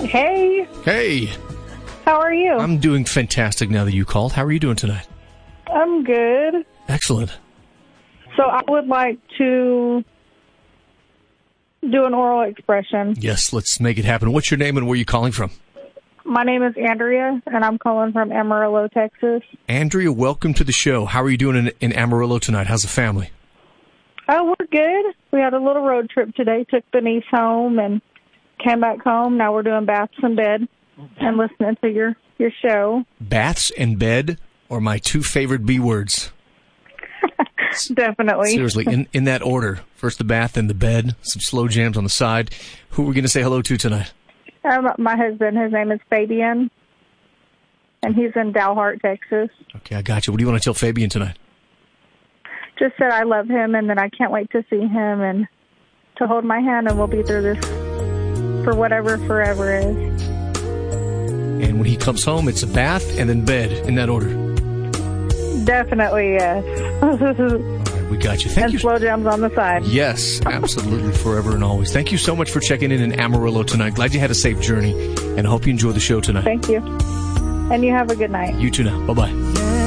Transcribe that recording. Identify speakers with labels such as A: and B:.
A: Hey.
B: Hey.
A: How are you?
B: I'm doing fantastic now that you called. How are you doing tonight?
A: I'm good.
B: Excellent.
A: So I would like to do an oral expression.
B: Yes, let's make it happen. What's your name and where are you calling from?
A: My name is Andrea, and I'm calling from Amarillo, Texas.
B: Andrea, welcome to the show. How are you doing in Amarillo tonight? How's the family?
A: Oh, we're good. We had a little road trip today. Took the niece home and came back home. Now we're doing baths and bed and listening to your show.
B: Baths and bed are my two favorite B words.
A: Definitely.
B: Seriously, in that order. First the bath, then the bed, some slow jams on the side. Who are we going to say hello to tonight?
A: My husband, his name is Fabian, and he's in Dalhart, Texas.
B: Okay, I got you. What do you want to tell Fabian tonight?
A: Just that I love him and that I can't wait to see him and to hold my hand, and we'll be through this for whatever forever is.
B: And when he comes home, it's a bath and then bed, in that order.
A: Definitely, yes.
B: All right, we got you. Thank you.
A: And slow jams on the side.
B: Yes, absolutely, forever and always. Thank you so much for checking in Amarillo tonight. Glad you had a safe journey, and I hope you enjoy the show tonight.
A: Thank you. And you have a good night.
B: You too now. Bye-bye.